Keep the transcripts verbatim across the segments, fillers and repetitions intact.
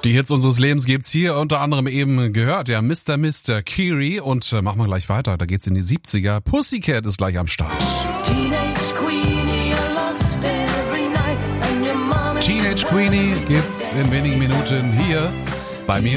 Die Hits unseres Lebens gibt's hier unter anderem eben gehört. Ja, Mister Mister Kiri. Und äh, machen wir gleich weiter. Da geht's in die siebziger. Pussycat ist gleich am Start. Teenage Queenie, I lost every night and your mom. Teenage Queenie gibt's in wenigen Minuten hier bei mir.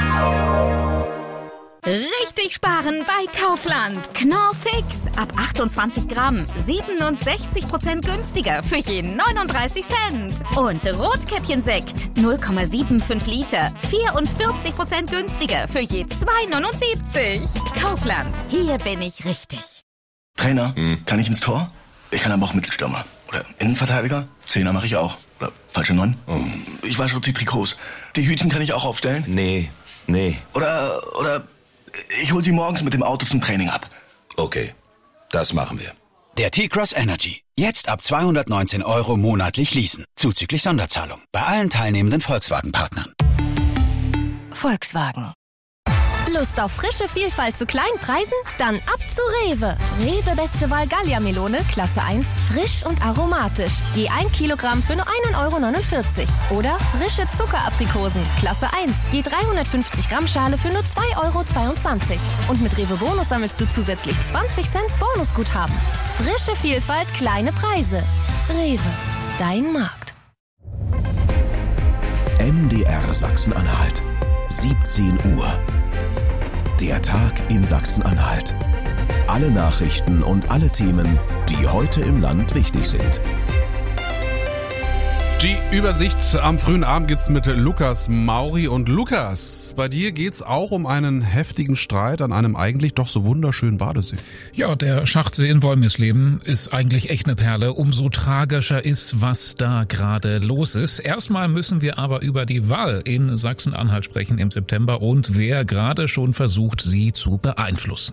Richtig sparen bei Kaufland. Knorr Fix. Ab achtundzwanzig Gramm. siebenundsechzig Prozent günstiger für jeden neununddreißig Cent. Und Rotkäppchensekt. null Komma fünfundsiebzig Liter. vierundvierzig Prozent günstiger für je zwei neunundsiebzig. Kaufland. Hier bin ich richtig. Trainer, hm. kann ich ins Tor? Ich kann aber auch Mittelstürmer. Oder Innenverteidiger? Zehner mache ich auch. Oder falsche Neun? Oh. Ich wasche auch die Trikots. Die Hütchen kann ich auch aufstellen? Nee, nee. Oder, oder... Ich hol sie morgens mit dem Auto zum Training ab. Okay, das machen wir. Der T-Cross Energy. Jetzt ab zweihundertneunzehn Euro monatlich leasen. Zuzüglich Sonderzahlung. Bei allen teilnehmenden Volkswagen-Partnern. Volkswagen. Lust auf frische Vielfalt zu kleinen Preisen? Dann ab zu Rewe. Rewe Beste Wahl Gallia-Melone, Klasse eins, frisch und aromatisch. Je ein Kilogramm für nur ein Euro neunundvierzig. Oder frische Zuckeraprikosen, Klasse eins, je dreihundertfünfzig Gramm Schale für nur zwei Euro zweiundzwanzig. Und mit Rewe Bonus sammelst du zusätzlich zwanzig Cent Bonusguthaben. Frische Vielfalt, kleine Preise. Rewe, dein Markt. M D R Sachsen-Anhalt, siebzehn Uhr. Der Tag in Sachsen-Anhalt. Alle Nachrichten und alle Themen, die heute im Land wichtig sind. Die Übersicht am frühen Abend geht's mit Lukas Mauri. Und Lukas, bei dir geht's auch um einen heftigen Streit an einem eigentlich doch so wunderschönen Badesee. Ja, der Schachtsee in Wolmirsleben ist eigentlich echt eine Perle. Umso tragischer ist, was da gerade los ist. Erstmal müssen wir aber über die Wahl in Sachsen-Anhalt sprechen im September und wer gerade schon versucht, sie zu beeinflussen.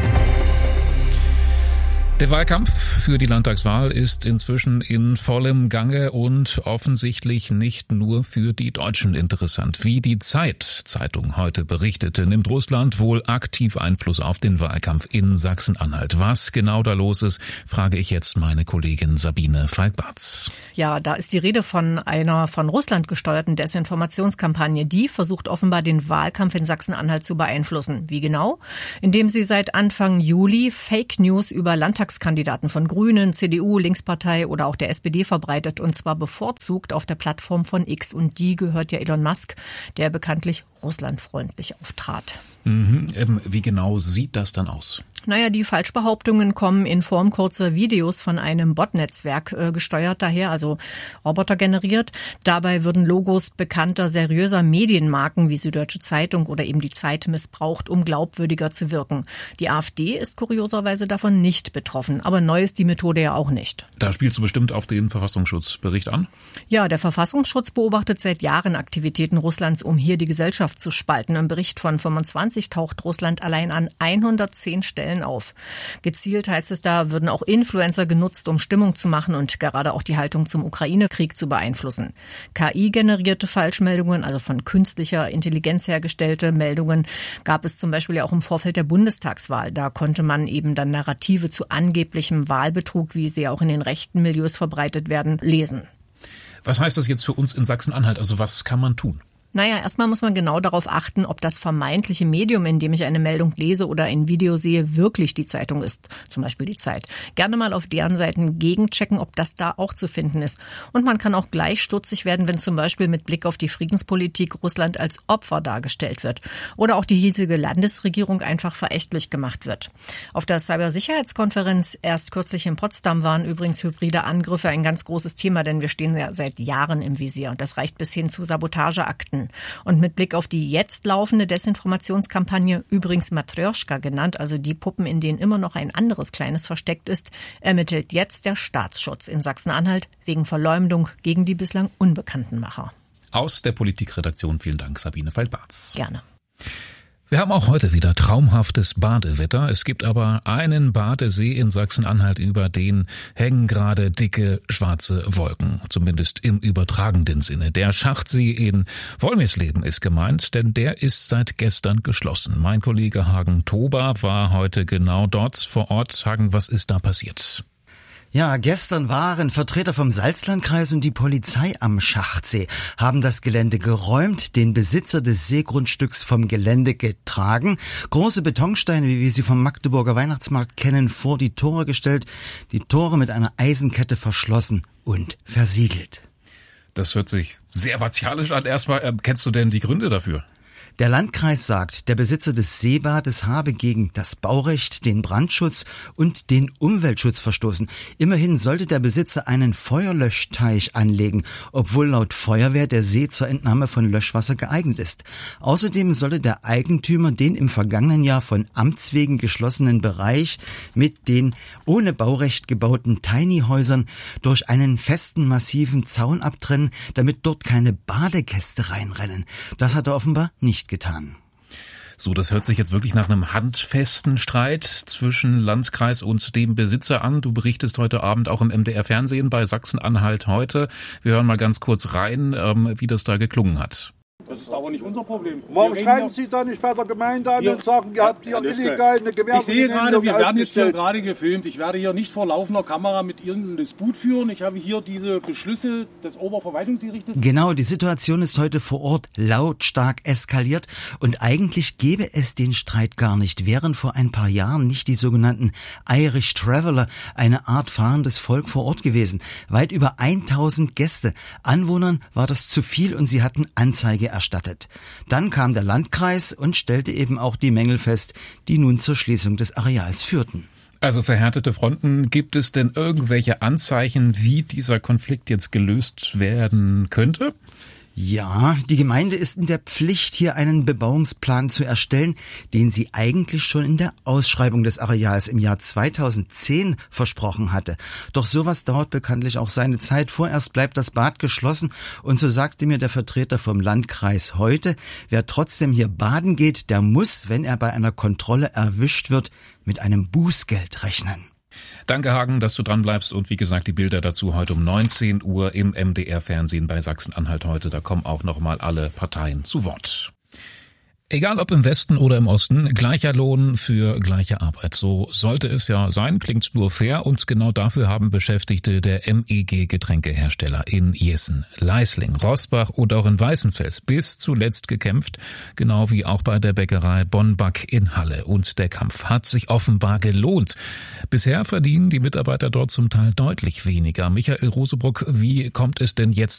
Der Wahlkampf für die Landtagswahl ist inzwischen in vollem Gange und offensichtlich nicht nur für die Deutschen interessant. Wie die Zeit-Zeitung heute berichtete, nimmt Russland wohl aktiv Einfluss auf den Wahlkampf in Sachsen-Anhalt. Was genau da los ist, frage ich jetzt meine Kollegin Sabine Falk-Bartz. Ja, da ist die Rede von einer von Russland gesteuerten Desinformationskampagne. Die versucht offenbar den Wahlkampf in Sachsen-Anhalt zu beeinflussen. Wie genau? Indem sie seit Anfang Juli Fake News über Landtagswahl Kandidaten von Grünen, C D U, Linkspartei oder auch der S P D verbreitet und zwar bevorzugt auf der Plattform von X. Und die gehört ja Elon Musk, der bekanntlich russlandfreundlich auftrat. Mhm. Ähm, wie genau sieht das dann aus? Naja, die Falschbehauptungen kommen in Form kurzer Videos von einem Botnetzwerk äh, gesteuert daher, also Roboter generiert. Dabei würden Logos bekannter, seriöser Medienmarken wie Süddeutsche Zeitung oder eben die Zeit missbraucht, um glaubwürdiger zu wirken. Die AfD ist kurioserweise davon nicht betroffen, aber neu ist die Methode ja auch nicht. Da spielst du bestimmt auf den Verfassungsschutzbericht an? Ja, der Verfassungsschutz beobachtet seit Jahren Aktivitäten Russlands, um hier die Gesellschaft zu spalten. Im Bericht von fünfundzwanzig taucht Russland allein an hundertzehn Stellen auf. Gezielt heißt es da, würden auch Influencer genutzt, um Stimmung zu machen und gerade auch die Haltung zum Ukraine-Krieg zu beeinflussen. K I-generierte Falschmeldungen, also von künstlicher Intelligenz hergestellte Meldungen, gab es zum Beispiel ja auch im Vorfeld der Bundestagswahl. Da konnte man eben dann Narrative zu angeblichem Wahlbetrug, wie sie auch in den rechten Milieus verbreitet werden, lesen. Was heißt das jetzt für uns in Sachsen-Anhalt? Also was kann man tun? Naja, erstmal muss man genau darauf achten, ob das vermeintliche Medium, in dem ich eine Meldung lese oder ein Video sehe, wirklich die Zeitung ist. Zum Beispiel die Zeit. Gerne mal auf deren Seiten gegenchecken, ob das da auch zu finden ist. Und man kann auch gleich stutzig werden, wenn zum Beispiel mit Blick auf die Friedenspolitik Russland als Opfer dargestellt wird. Oder auch die hiesige Landesregierung einfach verächtlich gemacht wird. Auf der Cybersicherheitskonferenz erst kürzlich in Potsdam waren übrigens hybride Angriffe ein ganz großes Thema, denn wir stehen ja seit Jahren im Visier. Und das reicht bis hin zu Sabotageakten. Und mit Blick auf die jetzt laufende Desinformationskampagne, übrigens Matrjoschka genannt, also die Puppen, in denen immer noch ein anderes Kleines versteckt ist, ermittelt jetzt der Staatsschutz in Sachsen-Anhalt wegen Verleumdung gegen die bislang unbekannten Macher. Aus der Politikredaktion vielen Dank, Sabine Falk-Bartz. Gerne. Wir haben auch heute wieder traumhaftes Badewetter. Es gibt aber einen Badesee in Sachsen-Anhalt, über den hängen gerade dicke schwarze Wolken. Zumindest im übertragenden Sinne. Der Schachtsee in Wolmirsleben ist gemeint, denn der ist seit gestern geschlossen. Mein Kollege Hagen Tober war heute genau dort vor Ort. Hagen, was ist da passiert? Ja, gestern waren Vertreter vom Salzlandkreis und die Polizei am Schachtsee, haben das Gelände geräumt, den Besitzer des Seegrundstücks vom Gelände getragen, große Betonsteine, wie wir sie vom Magdeburger Weihnachtsmarkt kennen, vor die Tore gestellt, die Tore mit einer Eisenkette verschlossen und versiegelt. Das hört sich sehr martialisch an. Erstmal, äh, kennst du denn die Gründe dafür? Der Landkreis sagt, der Besitzer des Seebades habe gegen das Baurecht, den Brandschutz und den Umweltschutz verstoßen. Immerhin sollte der Besitzer einen Feuerlöschteich anlegen, obwohl laut Feuerwehr der See zur Entnahme von Löschwasser geeignet ist. Außerdem sollte der Eigentümer den im vergangenen Jahr von Amts wegen geschlossenen Bereich mit den ohne Baurecht gebauten Tiny-Häusern durch einen festen, massiven Zaun abtrennen, damit dort keine Badegäste reinrennen. Das hat er offenbar nicht getan. So, das hört sich jetzt wirklich nach einem handfesten Streit zwischen Landkreis und dem Besitzer an. Du berichtest heute Abend auch im M D R-Fernsehen bei Sachsen-Anhalt heute. Wir hören mal ganz kurz rein, wie das da geklungen hat. Das ist aber nicht unser Problem. Warum schreiben Sie da nicht bei der Gemeinde an und sagen, ihr habt hier illegal eine Gewerbe? Ich sehe gerade, wir werden jetzt hier gerade gefilmt. Ich werde hier nicht vor laufender Kamera mit irgendeinem Disput führen. Ich habe hier diese Beschlüsse des Oberverwaltungsgerichtes. Genau, die Situation ist heute vor Ort lautstark eskaliert und eigentlich gäbe es den Streit gar nicht. Wären vor ein paar Jahren nicht die sogenannten Irish Traveller, eine Art fahrendes Volk vor Ort gewesen. Weit über tausend Gäste. Anwohnern war das zu viel und sie hatten Anzeige erstattet. Dann kam der Landkreis und stellte eben auch die Mängel fest, die nun zur Schließung des Areals führten. Also verhärtete Fronten. Gibt es denn irgendwelche Anzeichen, wie dieser Konflikt jetzt gelöst werden könnte? Ja, die Gemeinde ist in der Pflicht, hier einen Bebauungsplan zu erstellen, den sie eigentlich schon in der Ausschreibung des Areals im Jahr zweitausendzehn versprochen hatte. Doch sowas dauert bekanntlich auch seine Zeit. Vorerst bleibt das Bad geschlossen und so sagte mir der Vertreter vom Landkreis heute, wer trotzdem hier baden geht, der muss, wenn er bei einer Kontrolle erwischt wird, mit einem Bußgeld rechnen. Danke, Hagen, dass du dran bleibst und wie gesagt, die Bilder dazu heute um neunzehn Uhr im M D R-Fernsehen bei Sachsen-Anhalt heute. Da kommen auch nochmal alle Parteien zu Wort. Egal ob im Westen oder im Osten, gleicher Lohn für gleiche Arbeit. So sollte es ja sein, klingt nur fair und genau dafür haben Beschäftigte der M E G-Getränkehersteller in Jessen, Leisling, Roßbach und auch in Weißenfels bis zuletzt gekämpft, genau wie auch bei der Bäckerei Bonn-Back in Halle. Und der Kampf hat sich offenbar gelohnt. Bisher verdienen die Mitarbeiter dort zum Teil deutlich weniger. Michael Rosebruck, wie kommt es denn jetzt